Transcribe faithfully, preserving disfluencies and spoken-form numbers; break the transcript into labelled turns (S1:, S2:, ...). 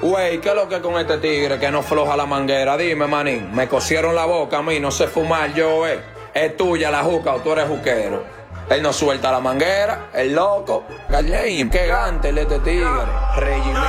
S1: Güey, ¿qué es lo que con este tigre que no floja la manguera? Dime, manín, me cosieron la boca a mí, no sé fumar yo, eh. ¿Es tuya la juca o tú eres juquero? Él no suelta la manguera, el loco. Gallein, qué gante este tigre. Regimiento.